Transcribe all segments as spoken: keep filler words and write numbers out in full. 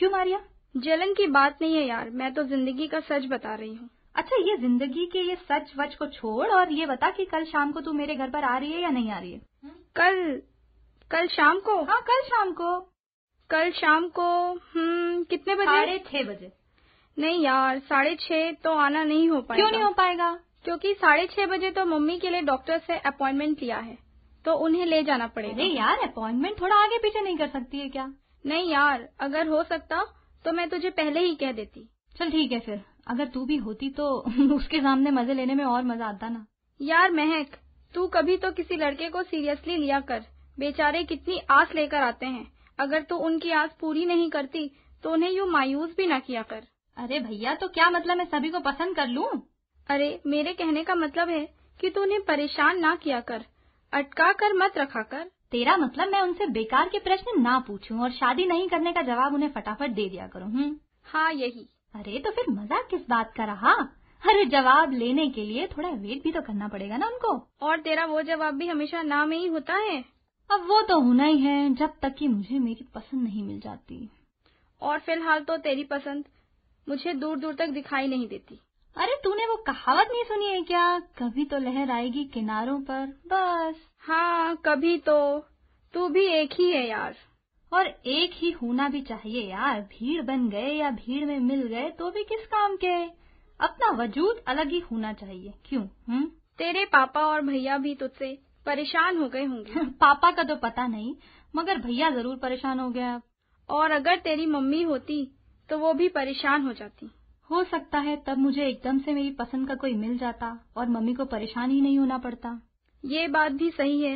क्यों मारिया? जलन की बात नहीं है यार, मैं तो जिंदगी का सच बता रही हूँ। अच्छा, ये जिंदगी के ये सच वच को छोड़ और ये बता कि कल शाम को तू मेरे घर पर आ रही है या नहीं आ रही है? कल कल शाम को? हाँ, कल शाम को। कल शाम को हम्म कितने बजे? साढ़े छह बजे। नहीं यार, साढ़े छह तो आना नहीं हो पाएगा। क्यों नहीं हो पाएगा? क्योंकि साढ़े छह बजे तो मम्मी के लिए डॉक्टर से अपॉइंटमेंट लिया है, तो उन्हें ले जाना पड़ेगा। अरे यार, अपॉइंटमेंट थोड़ा आगे पीछे नहीं कर सकती है क्या? नहीं यार, अगर हो सकता तो मैं तुझे पहले ही कह देती। चल ठीक है फिर, अगर तू भी होती तो उसके सामने मजे लेने में और मजा आता ना। यार महक, तू कभी तो किसी लड़के को सीरियसली लिया कर। बेचारे कितनी आस लेकर आते हैं, अगर तू उनकी आस पूरी नहीं करती तो उन्हें यूँ मायूस भी ना किया कर। अरे भैया, तो क्या मतलब मैं सभी को पसंद कर लूं? अरे मेरे कहने का मतलब है कि तू उन्हें परेशान ना किया कर, अटका कर मत रखा कर। तेरा मतलब मैं उनसे बेकार के प्रश्न ना पूछूं और शादी नहीं करने का जवाब उन्हें फटाफट दे दिया करूं? हम्म, हाँ यही। अरे तो फिर मजाक किस बात का रहा? अरे जवाब लेने के लिए थोड़ा वेट भी तो करना पड़ेगा ना उनको। और तेरा वो जवाब भी हमेशा ना में ही होता है। अब वो तो होना ही है जब तक कि मुझे मेरी पसंद नहीं मिल जाती। और फिलहाल तो तेरी पसंद मुझे दूर दूर तक दिखाई नहीं देती। अरे तूने वो कहावत नहीं सुनी है क्या? कभी तो लहर आएगी किनारों पर, बस। हाँ कभी तो। तू भी एक ही है यार। और एक ही होना भी चाहिए यार। भीड़ बन गए या भीड़ में मिल गए तो भी किस काम के? अपना वजूद अलग ही होना चाहिए। क्यों? हम्म, तेरे पापा और भैया भी तुझसे परेशान हो गए होंगे। पापा का तो पता नहीं, मगर भैया जरूर परेशान हो गया। और अगर तेरी मम्मी होती तो वो भी परेशान हो जाती। हो सकता है तब मुझे एकदम से मेरी पसंद का कोई मिल जाता और मम्मी को परेशान ही नहीं होना पड़ता। ये बात भी सही है,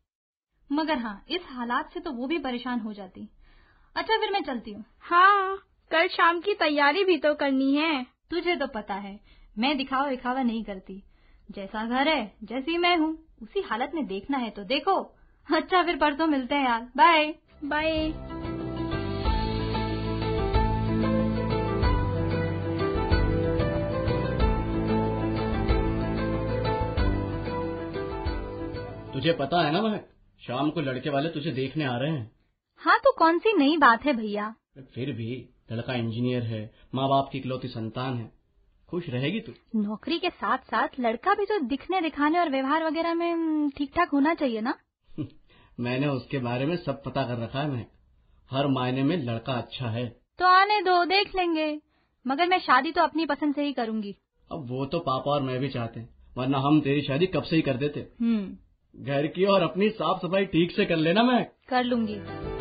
मगर हाँ, इस हालात से तो वो भी परेशान हो जाती। अच्छा फिर मैं चलती हूँ। हाँ, कल शाम की तैयारी भी तो करनी है। तुझे तो पता है मैं दिखावा दिखावा नहीं करती। जैसा घर है, जैसी मैं हूँ, उसी हालत में देखना है तो देखो। अच्छा फिर परसों मिलते हैं यार। Bye bye. तुझे पता है ना महक, शाम को लड़के वाले तुझे देखने आ रहे हैं। हाँ तो कौन सी नई बात है भैया? फिर भी लड़का इंजीनियर है, माँ बाप की इकलौती संतान है, खुश रहेगी तू। नौकरी के साथ साथ लड़का भी तो दिखने दिखाने और व्यवहार वगैरह में ठीक ठाक होना चाहिए ना। मैंने उसके बारे में सब पता कर रखा है महक, हर मायने में लड़का अच्छा है। तो आने दो, देख लेंगे, मगर मैं शादी तो अपनी पसंद से ही करूंगी। अब वो तो पापा और मैं भी चाहते हैं, वरना हम तेरी शादी कब से ही कर देते। हम्म, घर की और अपनी साफ सफाई ठीक से कर लेना। मैं कर लूंगी।